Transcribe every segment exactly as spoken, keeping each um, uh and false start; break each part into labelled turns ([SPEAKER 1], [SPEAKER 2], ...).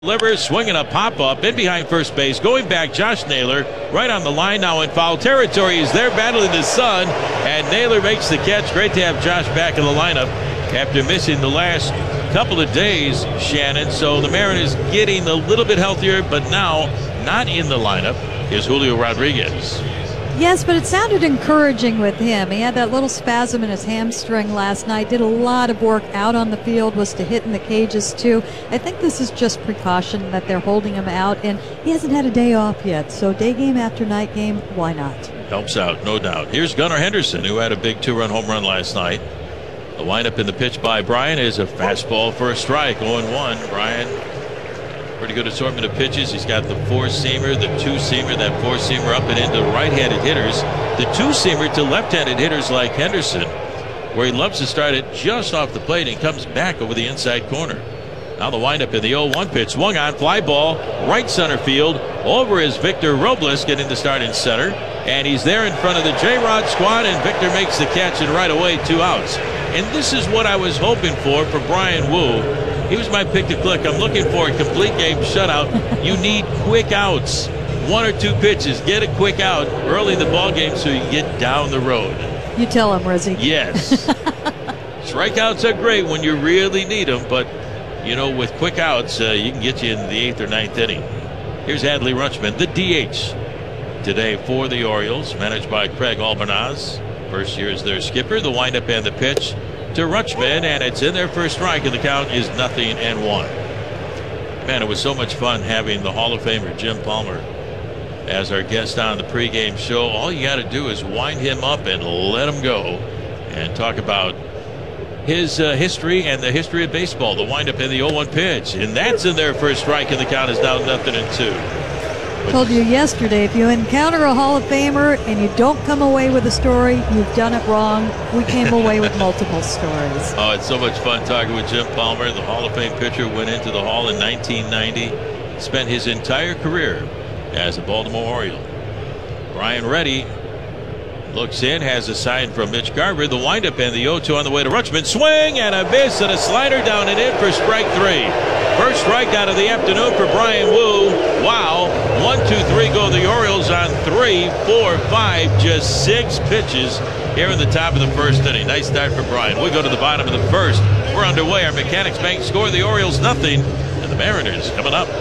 [SPEAKER 1] Liver swinging a pop-up in behind first base. Going back, Josh Naylor right on the line now in foul territory. He's there battling the sun, and Naylor makes the catch. Great to have Josh back in the lineup after missing the last couple of days, Shannon. So the Mariners getting a little bit healthier, but now not in the lineup is Julio Rodriguez.
[SPEAKER 2] Yes, but it sounded encouraging with him. He had that little spasm in his hamstring last night, did a lot of work out on the field, was to hit in the cages too. I think this is just precaution that they're holding him out, and he hasn't had a day off yet. So day game after night game, why not? Helps out, no doubt. Here's Gunnar Henderson, who had a big two-run home run last night. The windup in the pitch by Brian is a fastball for a strike, oh and one. Brian, pretty good assortment of pitches. He's got the four-seamer, the two-seamer, that four-seamer up and into right-handed hitters, the two-seamer to left-handed hitters like Henderson, where he loves to start it just off the plate and comes back over the inside corner. Now the windup in the oh one pitch, swung on, fly ball, right center field. Over is Victor Robles getting the start in center, and he's there in front of the J-Rod squad, and Victor makes the catch, and right away two outs. And this is what I was hoping for for Bryan Woo. He was my pick to click. I'm looking for a complete game shutout. You need quick outs. One or two pitches. Get a quick out early in the ball game so you get down the road. You tell him, Rizzy. Yes. Strikeouts are great when you really need them, but, you know, with quick outs, uh, you can get you in the eighth or ninth inning. Here's Adley Rutschman, the D H today for the Orioles, managed by Craig Albernaz. First year as their skipper. The windup and the pitch to Rutschman, and it's in there for a strike, and the count is nothing and one. Man, it was so much fun having the Hall of Famer Jim Palmer as our guest on the pregame show. All you got to do is wind him up and let him go and talk about his uh, history and the history of baseball. The windup in the oh one pitch, and that's in there for a strike, and the count is now nothing and two. Told you yesterday, if you encounter a Hall of Famer and you don't come away with a story, you've done it wrong. We came away with multiple stories. Oh, it's so much fun talking with Jim Palmer. The Hall of Fame pitcher went into the Hall in nineteen ninety, spent his entire career as a Baltimore Oriole. Brian Reddy looks in, has a sign from Mitch Garver. The windup and the oh two on the way to Rutschman. Swing and a miss and a slider down and in for strike three. First strikeout of the afternoon for Bryan Woo. Wow. One, two, three go the Orioles on three, four, five, just six pitches here in the top of the first inning. Nice start for Brian. We go to the bottom of the first. We're underway. Our Mechanics Bank score, the Orioles nothing, and the Mariners coming up.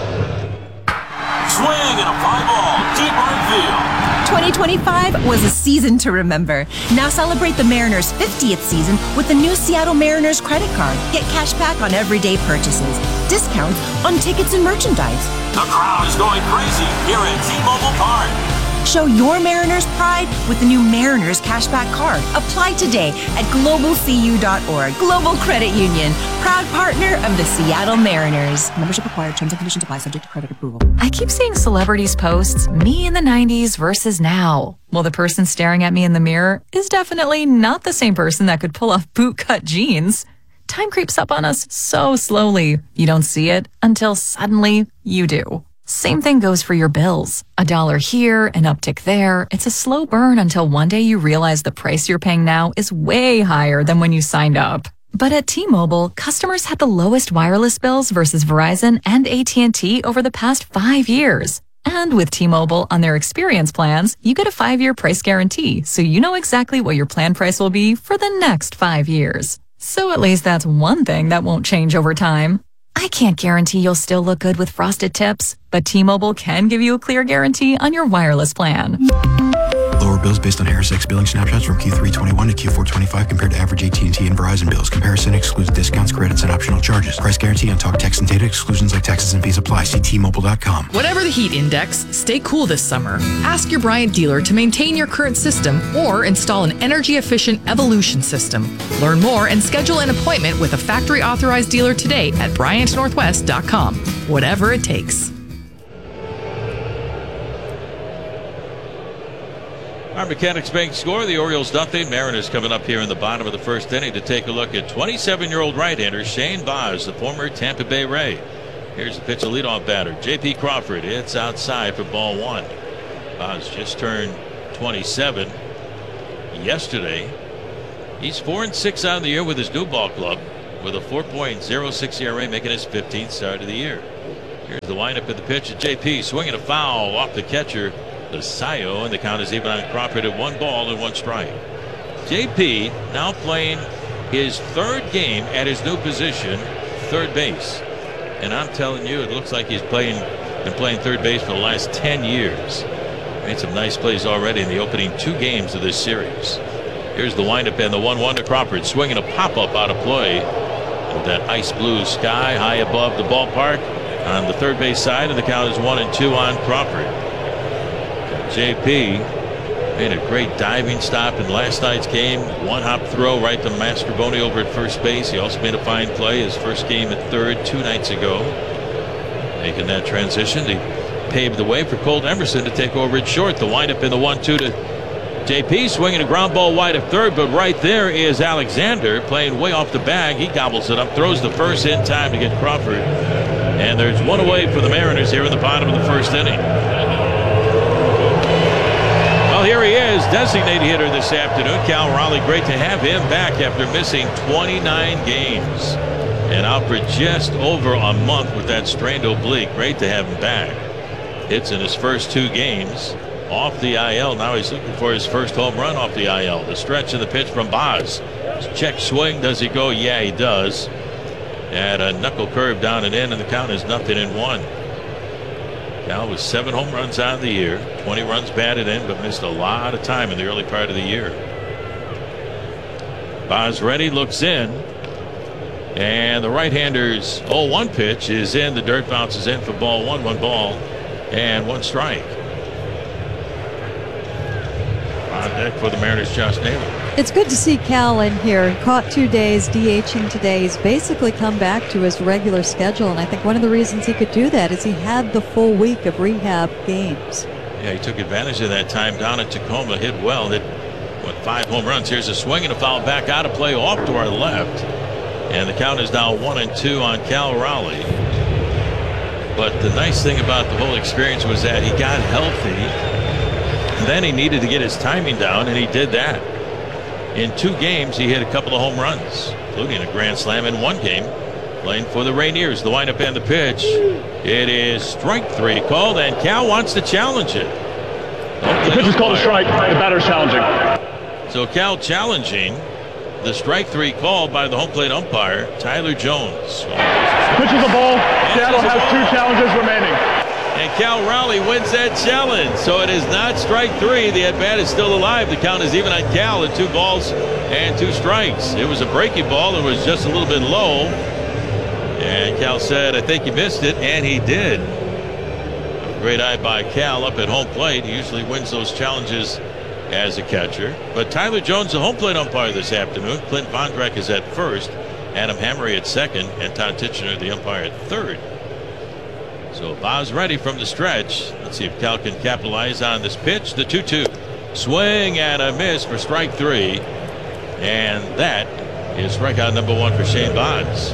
[SPEAKER 3] Swing and a fly ball deep right field.
[SPEAKER 4] twenty twenty-five was a season to remember. Now celebrate the Mariners' fiftieth season with the new Seattle Mariners credit card. Get cash back on everyday purchases, discounts on tickets and merchandise.
[SPEAKER 3] The crowd is going crazy here at T-Mobile Park.
[SPEAKER 4] Show your Mariners pride with the new Mariners Cashback Card. Apply today at global c u dot org. Global Credit Union, proud partner of the Seattle Mariners. Membership required. Terms and conditions apply. Subject to credit approval.
[SPEAKER 5] I keep seeing celebrities post me in the nineties versus now. Well, the person staring at me in the mirror is definitely not the same person that could pull off bootcut jeans. Time creeps up on us so slowly. You don't see it until suddenly you do. Same thing goes for your bills. A dollar here, an uptick there. It's a slow burn until one day you realize the price you're paying now is way higher than when you signed up. But at T-Mobile, customers had the lowest wireless bills versus Verizon and A T and T over the past five years. And with T-Mobile on their experience plans, you get a five-year price guarantee, so you know exactly what your plan price will be for the next five years. So at least that's one thing that won't change over time. I can't guarantee you'll still look good with frosted tips, but T-Mobile can give you a clear guarantee on your wireless plan.
[SPEAKER 6] Lower bills based on Harris X billing snapshots from Q three twenty-one to Q four twenty-five compared to average A T and T and Verizon bills. Comparison excludes discounts, credits, and optional charges. Price guarantee on talk, text, and data. Exclusions like taxes and fees apply. See T Mobile dot com.
[SPEAKER 7] Whatever the heat index, stay cool this summer. Ask your Bryant dealer to maintain your current system or install an energy-efficient Evolution system. Learn more and schedule an appointment with a factory-authorized dealer today at Bryant Northwest dot com. Whatever it takes.
[SPEAKER 1] Our Mechanics Bank score, the Orioles nothing. Mariners coming up here in the bottom of the first inning to take a look at twenty-seven-year-old right-hander Shane Baz, the former Tampa Bay Ray. Here's the pitch, a leadoff batter. J P Crawford hits outside for ball one. Baz just turned twenty-seven yesterday. He's four and six on the year with his new ball club, with a four point oh six E R A, making his fifteenth start of the year. Here's the windup at the pitch at J P, swinging a foul off the catcher, Basayo, and the count is even on Crawford at one ball and one strike. J P now playing his third game at his new position, third base. And I'm telling you, it looks like he's playing been playing third base for the last ten years. Made some nice plays already in the opening two games of this series. Here's the windup and the one one to Crawford, swinging a pop-up out of play with that ice blue sky high above the ballpark on the third base side, and the count is one and two on Crawford. J P made a great diving stop in last night's game. One hop throw right to Mastrobuoni over at first base. He also made a fine play his first game at third two nights ago. Making that transition, he paved the way for Colt Emerson to take over at short. The windup in the one two to J P, swinging a ground ball wide of third, but right there is Alexander playing way off the bag. He gobbles it up, throws the first in time to get Crawford, and there's one away for the Mariners here in the bottom of the first inning. Well, here he is, designated hitter this afternoon, Cal Raleigh. Great to have him back after missing twenty-nine games and out for just over a month with that strained oblique. Great to have him back. Hits in his first two games off the I L. Now he's looking for his first home run off the I L. The stretch of the pitch from Boz. Check swing. Does he go? Yeah, he does. And a knuckle curve down and in, and the count is nothing in one. Cal with seven home runs on the year, twenty runs batted in, but missed a lot of time in the early part of the year. Boz ready, looks in, and the right-hander's oh one pitch is in. The dirt bounces in for ball one, one ball and one strike. On deck for the Mariners, Josh Naylor.
[SPEAKER 2] It's good to see Cal in here. He caught two days, DHing today. He's basically come back to his regular schedule, and I think one of the reasons he could do that is he had the full week of rehab games.
[SPEAKER 1] Yeah, he took advantage of that time down at Tacoma, hit well, hit what, five home runs. Here's a swing and a foul back out of play off to our left, and the count is now one and two on Cal Raleigh. But the nice thing about the whole experience was that he got healthy. And then he needed to get his timing down, and he did that. In two games, he hit a couple of home runs, including a grand slam in one game, playing for the Rainiers. The windup and the pitch. It is strike three called, and Cal wants to challenge it.
[SPEAKER 8] The pitch is called a strike. The batter's challenging.
[SPEAKER 1] So Cal challenging the strike three called by the home plate umpire, Tyler Jones.
[SPEAKER 8] Pitch is a ball. Seattle has two challenges remaining.
[SPEAKER 1] And Cal Raleigh wins that challenge. So it is not strike three. The at-bat is still alive. The count is even on Cal at two balls and two strikes. It was a breaking ball. It was just a little bit low. And Cal said, I think you missed it. And he did. A great eye by Cal up at home plate. He usually wins those challenges as a catcher. But Tyler Jones, the home plate umpire this afternoon. Clint Vondrak is at first. Adam Hammery at second. And Todd Tichenor, the umpire, at third. So Boz ready from the stretch. Let's see if Cal can capitalize on this pitch. The two two. Swing and a miss for strike three. And that is strikeout number one for Shane Boz.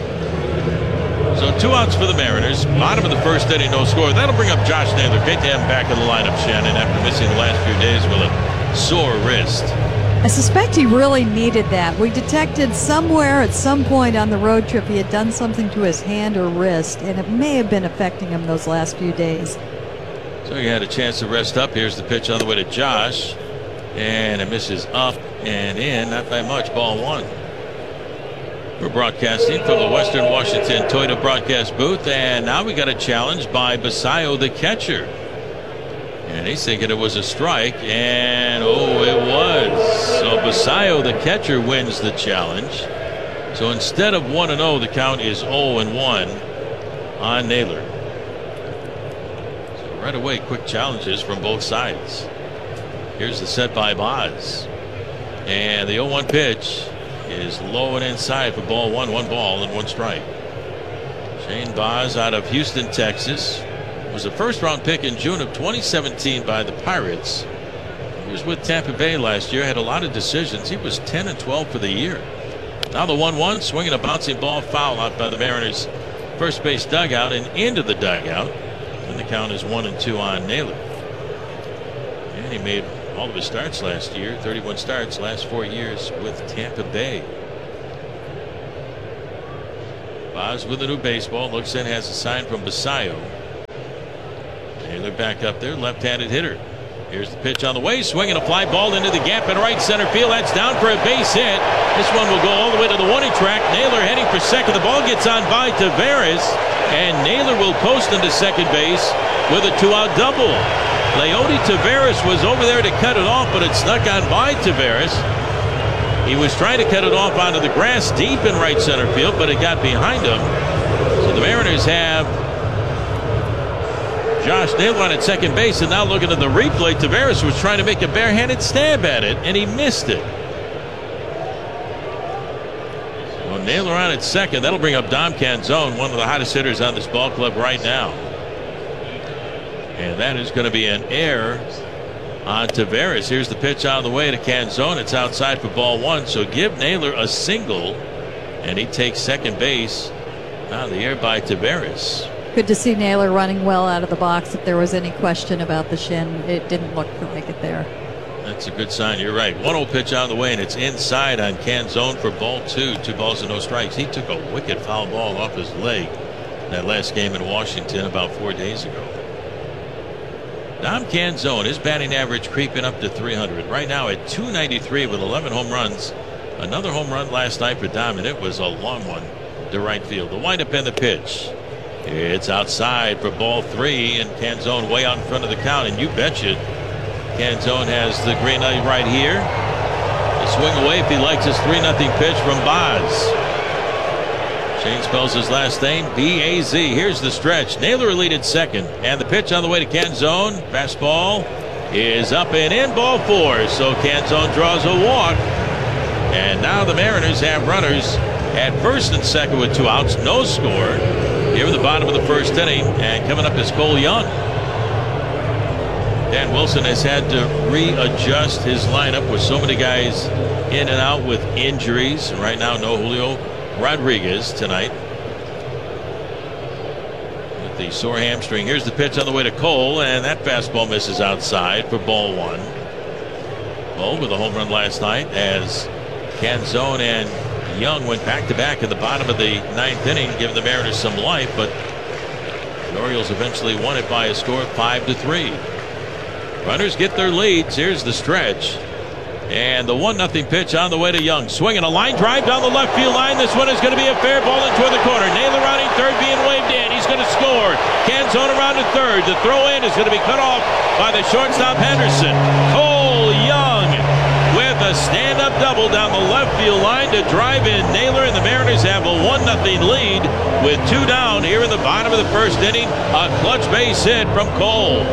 [SPEAKER 1] So two outs for the Mariners. Bottom of the first inning, no score. That'll bring up Josh Naylor. Great to have him back in the lineup, Shannon, after missing the last few days with a sore wrist.
[SPEAKER 2] I suspect he really needed that. We detected somewhere at some point on the road trip he had done something to his hand or wrist, and it may have been affecting him those last few days.
[SPEAKER 1] So he had a chance to rest up. Here's the pitch on the way to Josh, and it misses up and in, not by much. Ball one. We're broadcasting from the Western Washington Toyota broadcast booth, and now we got a challenge by Basayo, the catcher. And he's thinking it was a strike, and oh, it was. So Basayo, the catcher, wins the challenge. So instead of one and oh, the count is oh and one on Naylor. So right away, quick challenges from both sides. Here's the set by Boz. And the oh one pitch is low and inside for ball one, one ball and one strike. Shane Boz out of Houston, Texas. Was a first round pick in June of twenty seventeen by the Pirates. He was with Tampa Bay last year, had a lot of decisions. He was ten and twelve for the year. Now the one one, swinging a bouncing ball, foul out by the Mariners first base dugout and into the dugout. And the count is one and two on Naylor. And he made all of his starts last year, thirty-one starts last four years with Tampa Bay. Boz with a new baseball, looks in, has a sign from Basayo. Naylor back up there, left-handed hitter. Here's the pitch on the way, swinging a fly ball into the gap in right center field. That's down for a base hit. This one will go all the way to the warning track. Naylor heading for second. The ball gets on by Taveras, and Naylor will coast into second base with a two-out double. Leody Taveras was over there to cut it off, but it snuck on by Taveras. He was trying to cut it off onto the grass deep in right center field, but it got behind him. So the Mariners have Josh Naylor on at second base, and now looking at the replay, Taveras was trying to make a barehanded stab at it, and he missed it. So Naylor on at second. That'll bring up Dom Canzone, one of the hottest hitters on this ball club right now. And that is going to be an error on Taveras. Here's the pitch on the way to Canzone. It's outside for ball one. So give Naylor a single, and he takes second base out of the air by Taveras.
[SPEAKER 2] Good to see Naylor running well out of the box. If there was any question about the shin, it didn't look like it there.
[SPEAKER 1] That's a good sign. You're right. one oh pitch on the way, and it's inside on Canzone for ball two. Two balls and no strikes. He took a wicked foul ball off his leg that last game in Washington about four days ago. Dom Canzone, his batting average creeping up to three hundred. Right now at two ninety-three with eleven home runs. Another home run last night for Dom, and it was a long one to right field. The windup and the pitch. It's outside for ball three, and Canzone way out in front of the count, and you betcha Canzone has the green light right here. A swing away if he likes his three nothing pitch from Baz. Shane spells his last name B A Z. Here's the stretch. Naylor lead at second, and the pitch on the way to Canzone. Fastball is up and in, ball four. So Canzone draws a walk, and now the Mariners have runners at first and second with two outs, no score here at the bottom of the first inning. And coming up is Cole Young. Dan Wilson has had to readjust his lineup with so many guys in and out with injuries. Right now, no Julio Rodriguez tonight with the sore hamstring. Here's the pitch on the way to Cole, and that fastball misses outside for ball one. Cole with a home run last night as Canzone and Young went back to back in the bottom of the ninth inning, giving the Mariners some life, but the Orioles eventually won it by a score of five to three. Runners get their leads. Here's the stretch. And the one nothing pitch on the way to Young. Swinging a line drive down the left field line. This one is going to be a fair ball in toward the corner. Naylor rounding third, being waved in. He's going to score. Canzone around to third. The throw in is going to be cut off by the shortstop Henderson. Cole Young with a stand-up double down the left field line to drive in Naylor, and the Mariners have a one nothing lead with two down here in the bottom of the first inning. A clutch base hit from Cole.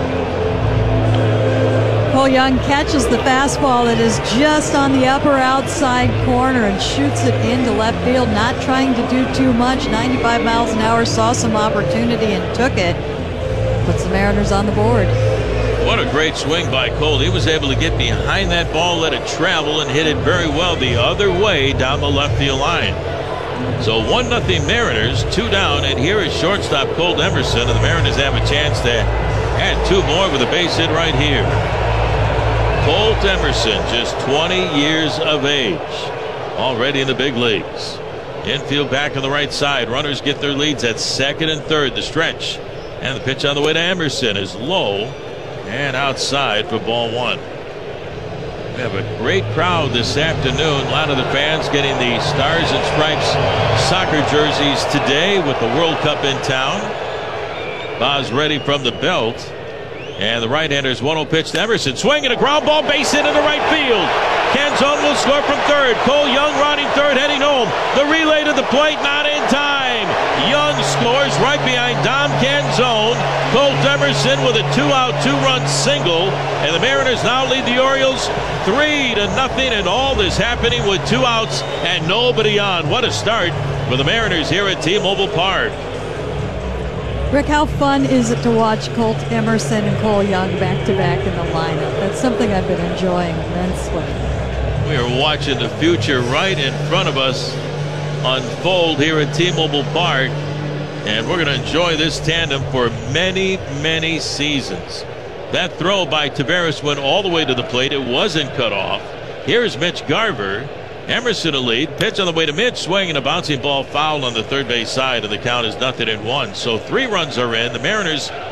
[SPEAKER 2] Cole Young catches the fastball that is just on the upper outside corner and shoots it into left field, not trying to do too much. ninety-five miles an hour, saw some opportunity and took it. Puts the Mariners on the board.
[SPEAKER 1] What a great swing by Cole. He was able to get behind that ball, let it travel, and hit it very well the other way down the left field line. So one nothing Mariners, two down, and here is shortstop Colt Emerson, and the Mariners have a chance to add two more with a base hit right here. Colt Emerson, just twenty years of age, already in the big leagues. Infield back on the right side. Runners get their leads at second and third. The stretch and the pitch on the way to Emerson is low and outside for ball one. We have a great crowd this afternoon. A lot of the fans getting the Stars and Stripes soccer jerseys today with the World Cup in town. Baz ready from the belt. And the right-hander's one oh pitch to Emerson. Swinging a ground ball, base hit into right field. Canzone will score from third. Cole Young rounding third, heading home. The relay to the plate, not in time. Young scores right behind Dom Canzone. Colt Emerson with a two-out, two-run single. And the Mariners now lead the Orioles three to nothing. And all this happening with two outs and nobody on. What a start for the Mariners here at T-Mobile Park.
[SPEAKER 2] Rick, how fun is it to watch Colt Emerson and Cole Young back-to-back in the lineup? That's something I've been enjoying immensely.
[SPEAKER 1] We are watching the future right in front of us unfold here at T-Mobile Park, and we're going to enjoy this tandem for many, many seasons. That throw by Taveras went all the way to the plate. It wasn't cut off. Here's Mitch Garver. Emerson a lead. Pitch on the way to Mitch. Swinging a bouncing ball foul on the third base side, and the count is nothing in one. So three runs are in. The Mariners